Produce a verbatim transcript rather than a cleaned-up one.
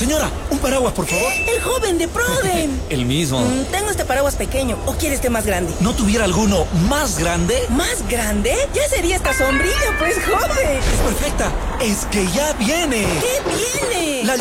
Señora, un paraguas, por favor. El joven de Proden. El mismo. Mm, tengo este paraguas pequeño. ¿O quiere este más grande? ¿No tuviera alguno más grande? ¿Más grande? Ya sería esta sombrilla, pues, joven. Es perfecta. Es que ya viene. ¿Qué viene? La